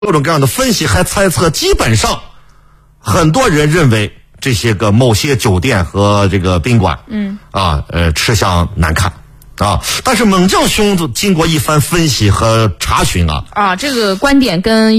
各种各样的分析还猜测，基本上很多人认为这些个某些酒店和这个宾馆，吃相难看啊。但是猛将兄经过一番分析和查询啊， 这个观点跟